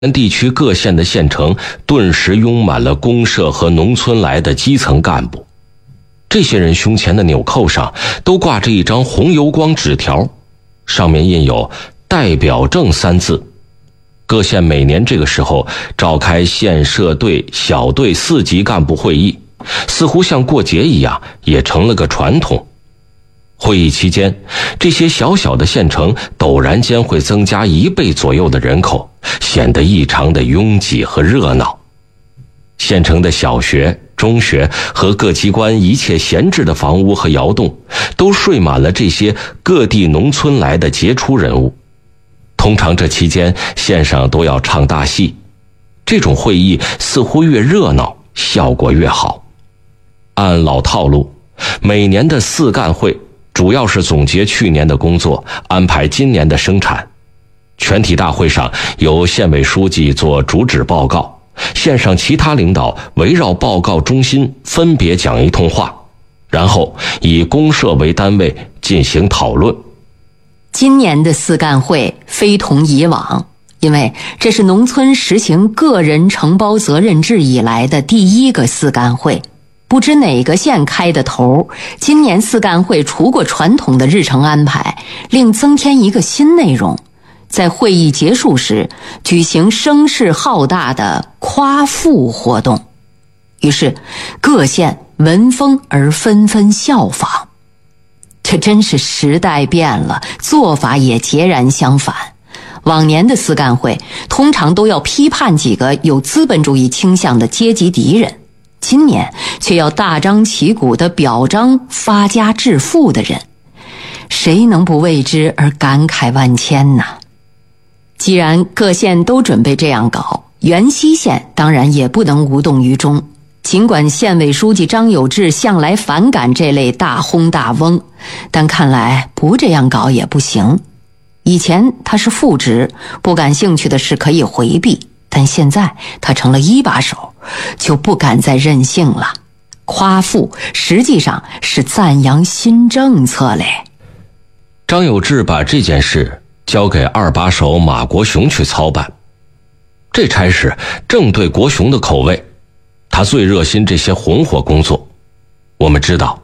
地区各县的县城顿时拥满了公社和农村来的基层干部。这些人胸前的纽扣上都挂着一张红油光纸条，上面印有代表证3字。各县每年这个时候召开县社队小队4级干部会议，似乎像过节一样，也成了个传统。会议期间，这些小小的县城陡然间会增加1倍左右的人口，显得异常的拥挤和热闹。县城的小学、中学和各机关一切闲置的房屋和窑洞，都睡满了这些各地农村来的杰出人物。通常这期间县上都要唱大戏，这种会议似乎越热闹，效果越好。按老套路，每年的4干会主要是总结去年的工作，安排今年的生产。全体大会上由县委书记做主旨报告，县上其他领导围绕报告中心分别讲一通话，然后以公社为单位进行讨论。 今年的4干会非同以往，因为这是农村实行个人承包责任制以来的第1个4干会。不知哪个县开的头，今年4干会除过传统的日程安排，另增添一个新内容，在会议结束时举行声势浩大的夸父活动。于是各县闻风而纷纷效仿。这真是时代变了，做法也截然相反。往年的4干会通常都要批判几个有资本主义倾向的阶级敌人，今年却要大张旗鼓地表彰发家致富的人，谁能不为之而感慨万千呢？既然各县都准备这样搞，原西县当然也不能无动于衷。尽管县委书记张有志向来反感这类大轰大翁，但看来不这样搞也不行。以前他是副职，不感兴趣的事可以回避，但现在他成了一把手，就不敢再任性了。夸父实际上是赞扬新政策嘞。 张有志把这件事交给2把手马国雄去操办，这差事正对国雄的口味，他最热心这些红火工作。我们知道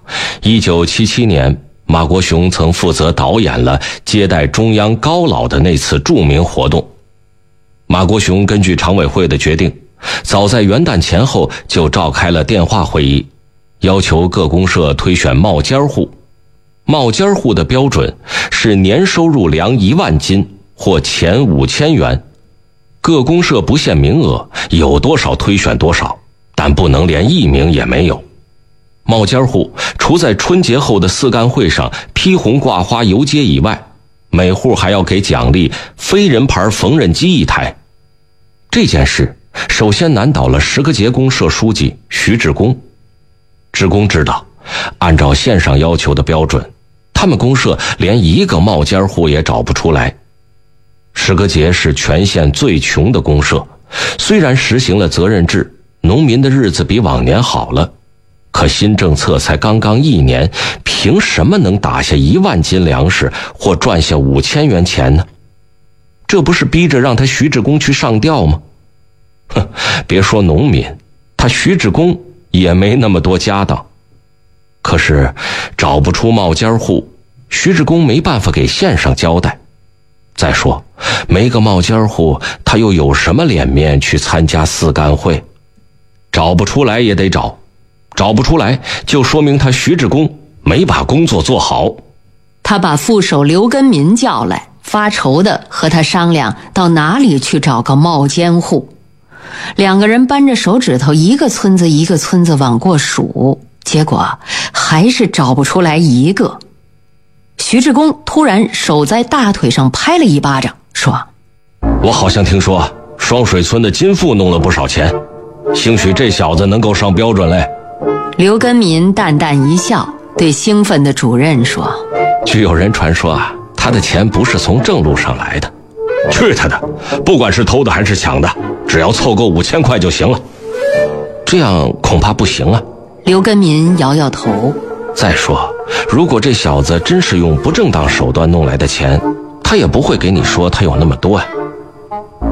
1977年马国雄曾负责导演了接待中央高老的那次著名活动。马国雄根据常委会的决定，早在元旦前后就召开了电话会议，要求各公社推选冒尖户。冒尖户的标准是年收入粮1万斤或钱5000元，各公社不限名额，有多少推选多少，但不能连1名也没有。冒尖户除在春节后的4干会上披红挂花游街以外，每户还要给奖励非人牌缝纫机1台。这件事首先难倒了10个节公社书记徐志功。志功知道，按照县上要求的标准，他们公社连1个冒尖户也找不出来。10个节是全县最穷的公社，虽然实行了责任制，农民的日子比往年好了，可新政策才刚刚1年，凭什么能打下1万斤粮食或赚下5000元钱呢？这不是逼着让他徐志功去上吊吗？别说农民，他徐志功也没那么多家当。可是找不出冒尖户，徐志功没办法给县上交代。再说没个冒尖户，他又有什么脸面去参加4干会？找不出来也得找，找不出来就说明他徐志功没把工作做好。 他把副手刘根民叫来，发愁的和他商量到哪里去找个冒尖户。2个人扳着手指头一个村子一个村子往过数，结果还是找不出来1个。徐志功突然手在大腿上拍了一巴掌，说： 我好像听说双水村的金富弄了不少钱，兴许这小子能够上标准嘞。 刘根民淡淡一笑，对兴奋的主任说： 据有人传说啊，他的钱不是从正路上来的。去他的，不管是偷的还是抢的，只要凑够5000块就行了。这样恐怕不行啊。 刘根民摇摇头。 再说，如果这小子真是用不正当手段弄来的钱，他也不会给你说他有那么多啊。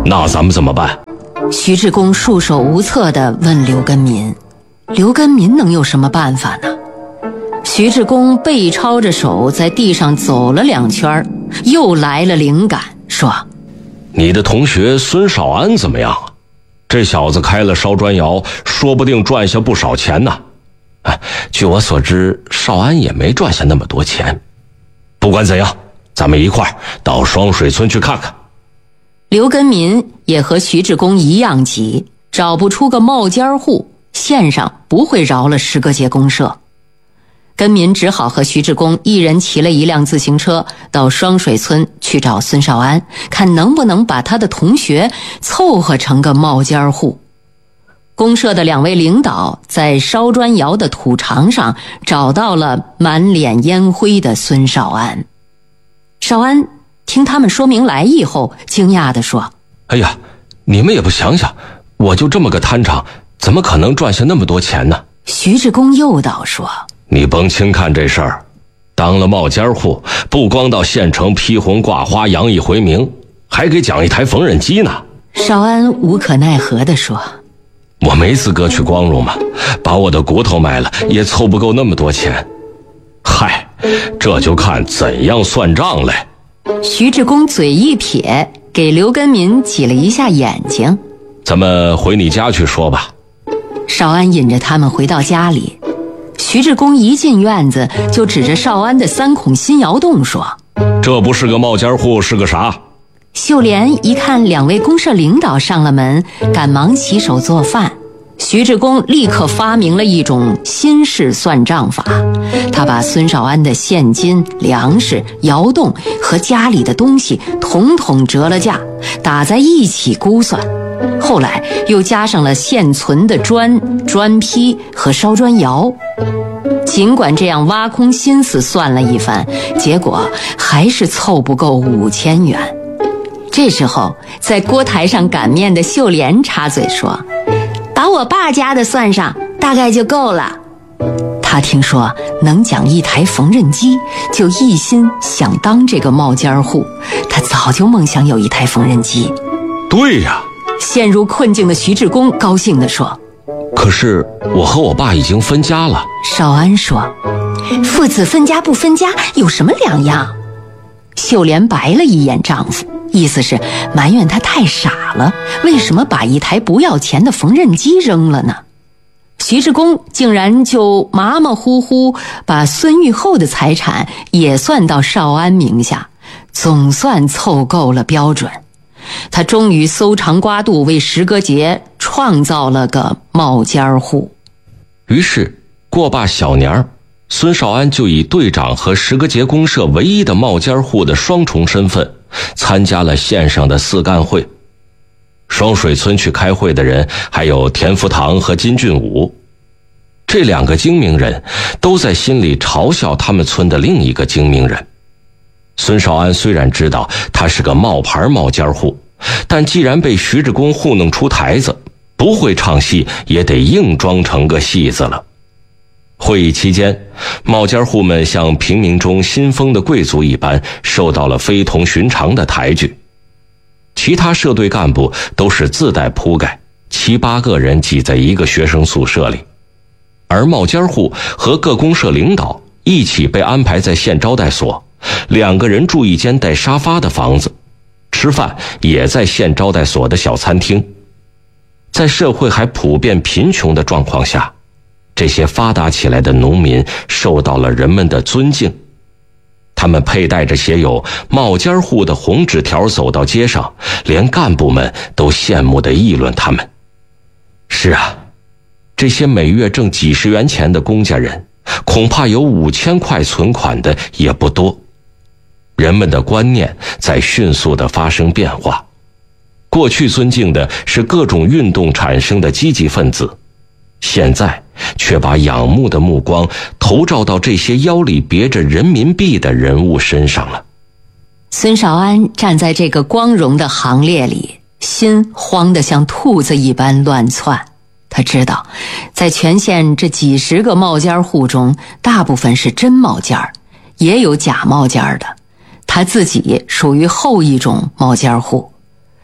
那咱们怎么办？ 徐志公束手无策地问刘根民。刘根民能有什么办法呢？徐志公背抄着手在地上走了2圈，又来了灵感，说： 你的同学孙少安怎么样啊？这小子开了烧砖窑，说不定赚下不少钱呢。据我所知，少安也没赚下那么多钱。不管怎样，咱们一块儿到双水村去看看。 刘根民也和徐志公一样急，找不出个冒尖户，县上不会饶了石阁节公社。根民只好和徐志公一人骑了一辆自行车到双水村去找孙少安，看能不能把他的同学凑合成个冒尖户。公社的2位领导在烧砖窑的土场上找到了满脸烟灰的孙少安。少安听他们说明来意后，惊讶地说： 哎呀，你们也不想想，我就这么个摊场，怎么可能赚下那么多钱呢？ 徐志公诱导说： 你甭轻看这事儿，当了冒尖户，不光到县城披红挂花扬一回名，还给奖一台缝纫机呢。 少安无可奈何地说： 我没资格去光荣嘛，把我的骨头卖了也凑不够那么多钱。嗨，这就看怎样算账嘞。 徐志公嘴一撇，给刘根民挤了一下眼睛。 咱们回你家去说吧。 少安引着他们回到家里，徐志公一进院子就指着少安的3孔新窑洞说： 这不是个冒尖户是个啥？ 秀莲一看2位公社领导上了门，赶忙洗手做饭。徐志公立刻发明了一种新式算账法，他把孙少安的现金、粮食、窑洞和家里的东西统统折了价，打在一起估算。后来又加上了现存的砖、砖坯和烧砖窑。尽管这样挖空心思算了一番，结果还是凑不够5000元。这时候，在锅台上擀面的秀莲插嘴说：把我爸家的算上，大概就够了。他听说能奖一台缝纫机，就一心想当这个冒尖户。他早就梦想有一台缝纫机。 对呀， 陷入困境的徐志公高兴地说： 可是我和我爸已经分家了。 少安说：父子分家不分家有什么两样？秀莲白了一眼丈夫，意思是埋怨他太傻了，为什么把一台不要钱的缝纫机扔了呢？徐志公竟然就马马虎虎把孙玉厚的财产也算到少安名下，总算凑够了标准。他终于搜肠刮肚，为石阁节创造了个冒尖户。 于是过罢小年，孙少安就以队长和石阁节公社唯一的冒尖户的双重身份参加了县上的4干会。双水村去开会的人还有田福堂和金俊武，这2个精明人都在心里嘲笑他们村的另一个精明人。孙少安虽然知道他是个冒牌冒尖户，但既然被徐志公糊弄出台子，不会唱戏也得硬装成个戏子了。会议期间，冒尖户们像平民中新封的贵族一般，受到了非同寻常的抬举。其他社队干部都是自带铺盖，7、8个人挤在一个学生宿舍里，而冒尖户和各公社领导一起被安排在县招待所，2个人住一间带沙发的房子，吃饭也在县招待所的小餐厅。在社会还普遍贫穷的状况下，这些发达起来的农民受到了人们的尊敬。他们佩戴着写有冒尖户的红纸条走到街上，连干部们都羡慕地议论他们。是啊，这些每月挣几十元钱的公家人，恐怕有5000块存款的也不多。人们的观念在迅速地发生变化，过去尊敬的是各种运动产生的积极分子，现在却把仰慕的目光投照到这些腰里别着人民币的人物身上了。 孙少安站在这个光荣的行列里，心慌得像兔子一般乱窜。他知道，在全县这几十个冒尖户中，大部分是真冒尖儿，也有假冒尖儿的。他自己属于后一种冒尖户。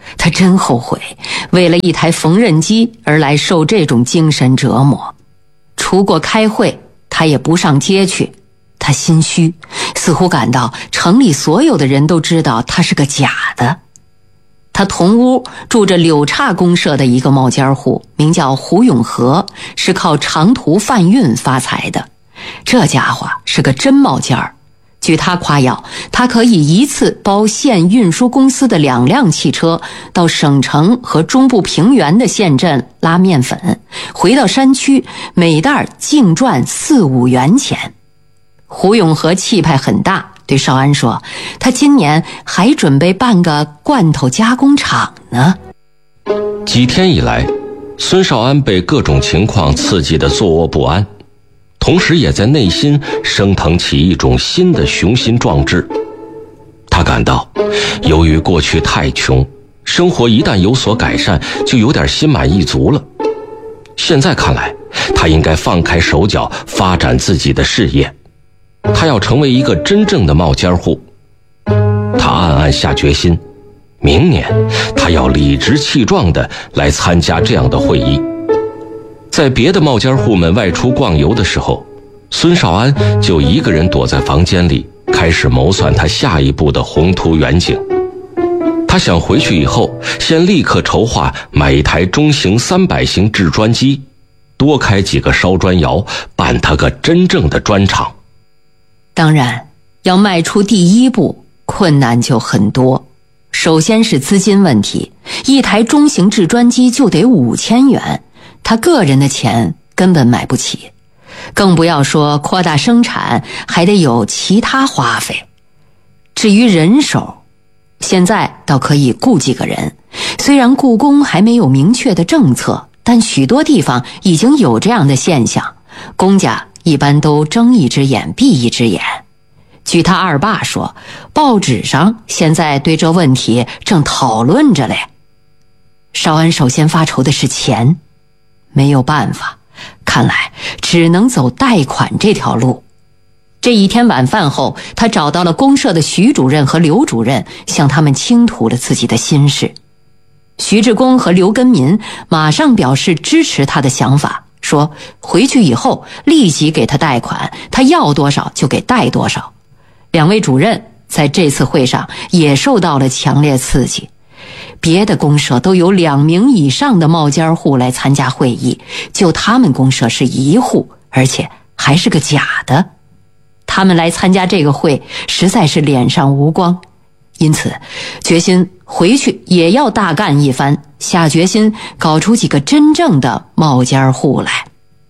他真后悔，为了一台缝纫机而来受这种精神折磨。除过开会，他也不上街去。他心虚，似乎感到城里所有的人都知道他是个假的。他同屋住着柳岔公社的一个冒尖户，名叫胡永和，是靠长途贩运发财的。这家伙是个真冒尖儿。据他夸耀，他可以一次包县运输公司的2辆汽车到省城和中部平原的县镇拉面粉，回到山区每袋净赚4-5元钱。胡永和气派很大，对少安说，他今年还准备办个罐头加工厂呢。 几天以来，孙少安被各种情况刺激得坐卧不安，同时也在内心升腾起一种新的雄心壮志。他感到，由于过去太穷，生活一旦有所改善，就有点心满意足了。现在看来，他应该放开手脚，发展自己的事业。他要成为一个真正的冒尖户。他暗暗下决心，明年他要理直气壮地来参加这样的会议。在别的冒尖户们外出逛游的时候，孙少安就一个人躲在房间里，开始谋算他下一步的宏图远景。他想回去以后，先立刻筹划买一台中型300型制砖机，多开几个烧砖窑，办他个真正的砖厂。 当然，要迈出第一步，困难就很多。首先是资金问题，一台中型制砖机就得5000元，他个人的钱根本买不起，更不要说扩大生产，还得有其他花费。至于人手，现在倒可以雇几个人，虽然雇工还没有明确的政策，但许多地方已经有这样的现象，公家一般都睁一只眼闭一只眼。据他二爸说，报纸上现在对这问题正讨论着嘞。少安首先发愁的是钱，没有办法，看来只能走贷款这条路。这一天晚饭后，他找到了公社的徐主任和刘主任，向他们倾吐了自己的心事。徐志公和刘根民马上表示支持他的想法，说回去以后立即给他贷款，他要多少就给贷多少。2位主任在这次会上也受到了强烈刺激。别的公社都有2名以上的冒尖户来参加会议，就他们公社是1户，而且还是个假的。他们来参加这个会，实在是脸上无光，因此决心回去也要大干一番，下决心搞出几个真正的冒尖户来。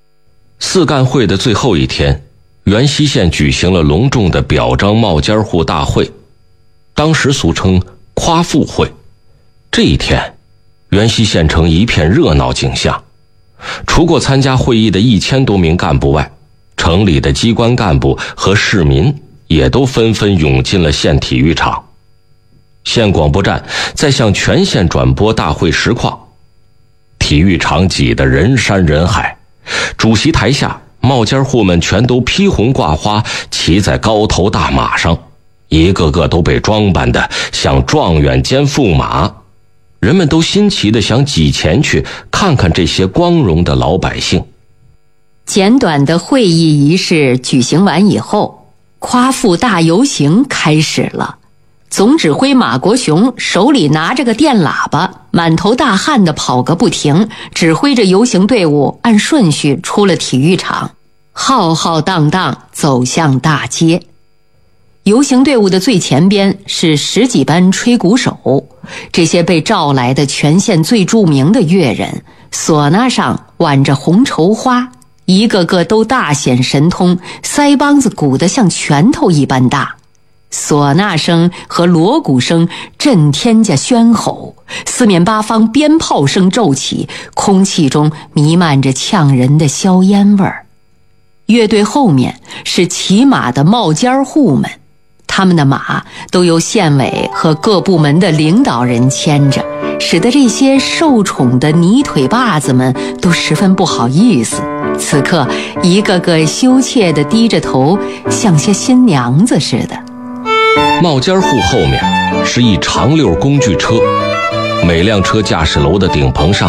4干会的最后一天，元溪县举行了隆重的表彰冒尖户大会，当时俗称夸父会。这一天，元溪县城一片热闹景象，除过参加会议的1000多名干部外，城里的机关干部和市民也都纷纷涌进了县体育场。县广播站在向全县转播大会实况，体育场挤得人山人海，主席台下冒尖户们全都披红挂花，骑在高头大马上，一个个都被装扮得像状元兼驸马。人们都新奇地想挤前去看看这些光荣的老百姓。 简短的会议仪式举行完以后，夸父大游行开始了。总指挥马国雄手里拿着个电喇叭，满头大汗地跑个不停，指挥着游行队伍按顺序出了体育场，浩浩荡荡走向大街。游行队伍的最前边是10几班吹鼓手，这些被召来的全县最著名的乐人，唢呐上挽着红绸花，一个个都大显神通，腮帮子鼓得像拳头一般大。唢呐声和锣鼓声震天加喧吼，四面八方鞭炮声骤起，空气中弥漫着呛人的硝烟味儿。乐队后面是骑马的冒尖户们，他们的马都由县委和各部门的领导人牵着，使得这些受宠的泥腿把子们都十分不好意思，此刻一个个羞怯地低着头，像些新娘子似的。 冒尖户后面是一长溜工具车， 每辆车驾驶楼的顶棚上